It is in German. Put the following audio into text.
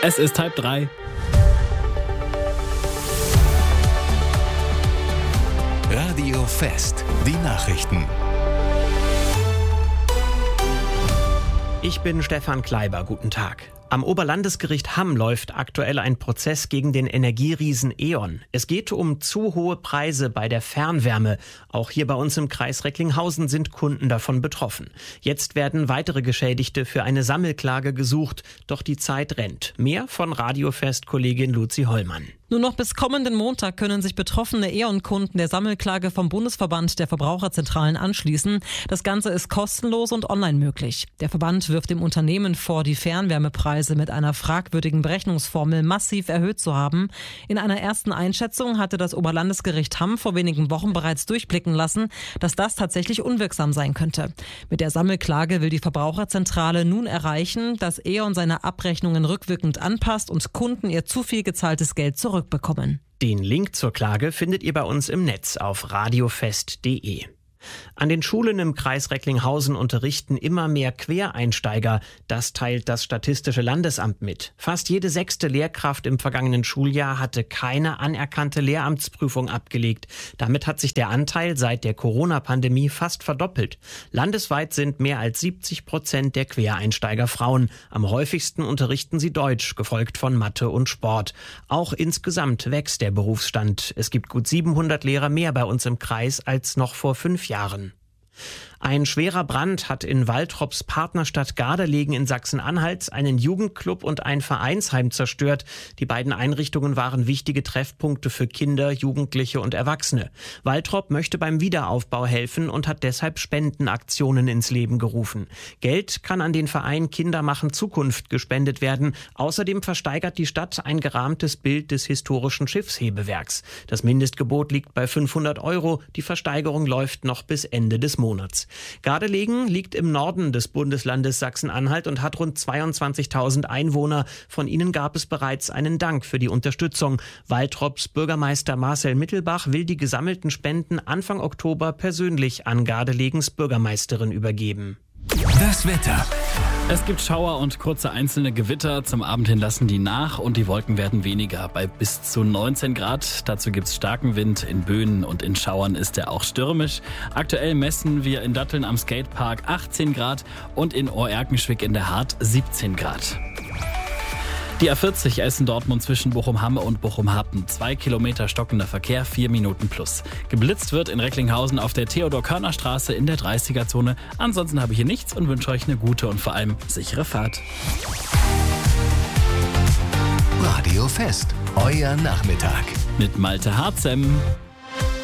Es ist 2:30. Radio Fest, die Nachrichten. Ich bin Stefan Kleiber, guten Tag. Am Oberlandesgericht Hamm läuft aktuell ein Prozess gegen den Energieriesen E.ON. Es geht um zu hohe Preise bei der Fernwärme. Auch hier bei uns im Kreis Recklinghausen sind Kunden davon betroffen. Jetzt werden weitere Geschädigte für eine Sammelklage gesucht. Doch die Zeit rennt. Mehr von Radio-Fest-Kollegin Luzi Hollmann. Nur noch bis kommenden Montag können sich betroffene E.ON-Kunden der Sammelklage vom Bundesverband der Verbraucherzentralen anschließen. Das Ganze ist kostenlos und online möglich. Der Verband wirft dem Unternehmen vor, die Fernwärmepreise mit einer fragwürdigen Berechnungsformel massiv erhöht zu haben. In einer ersten Einschätzung hatte das Oberlandesgericht Hamm vor wenigen Wochen bereits durchblicken lassen, dass das tatsächlich unwirksam sein könnte. Mit der Sammelklage will die Verbraucherzentrale nun erreichen, dass E.ON seine Abrechnungen rückwirkend anpasst und Kunden ihr zu viel gezahltes Geld zurückbekommen. Den Link zur Klage findet ihr bei uns im Netz auf radiofest.de. An den Schulen im Kreis Recklinghausen unterrichten immer mehr Quereinsteiger. Das teilt das Statistische Landesamt mit. Fast jede 6. Lehrkraft im vergangenen Schuljahr hatte keine anerkannte Lehramtsprüfung abgelegt. Damit hat sich der Anteil seit der Corona-Pandemie fast verdoppelt. Landesweit sind mehr als 70% der Quereinsteiger Frauen. Am häufigsten unterrichten sie Deutsch, gefolgt von Mathe und Sport. Auch insgesamt wächst der Berufsstand. Es gibt gut 700 Lehrer mehr bei uns im Kreis als noch vor 5 Jahren. Ein schwerer Brand hat in Waltrops Partnerstadt Gardelegen in Sachsen-Anhalt einen Jugendclub und ein Vereinsheim zerstört. Die beiden Einrichtungen waren wichtige Treffpunkte für Kinder, Jugendliche und Erwachsene. Waltrop möchte beim Wiederaufbau helfen und hat deshalb Spendenaktionen ins Leben gerufen. Geld kann an den Verein Kinder machen Zukunft gespendet werden. Außerdem versteigert die Stadt ein gerahmtes Bild des historischen Schiffshebewerks. Das Mindestgebot liegt bei 500 €. Die Versteigerung läuft noch bis Ende des Monats. Gardelegen liegt im Norden des Bundeslandes Sachsen-Anhalt und hat rund 22.000 Einwohner. Von ihnen gab es bereits einen Dank für die Unterstützung. Waltrops Bürgermeister Marcel Mittelbach will die gesammelten Spenden Anfang Oktober persönlich an Gardelegens Bürgermeisterin übergeben. Das Wetter. Es gibt Schauer und kurze einzelne Gewitter. Zum Abend hin lassen die nach und die Wolken werden weniger bei bis zu 19 Grad. Dazu gibt es starken Wind. In Böen und in Schauern ist er auch stürmisch. Aktuell messen wir in Datteln am Skatepark 18 Grad und in Ohrerkenschwick in der Hart 17 Grad. Die A40 Essen-Dortmund zwischen Bochum-Hamme und Bochum-Happen. 2 Kilometer stockender Verkehr, 4 Minuten plus. Geblitzt wird in Recklinghausen auf der Theodor-Körner-Straße in der 30er-Zone. Ansonsten habe ich hier nichts und wünsche euch eine gute und vor allem sichere Fahrt. Radio Fest, euer Nachmittag. Mit Malte Harzem.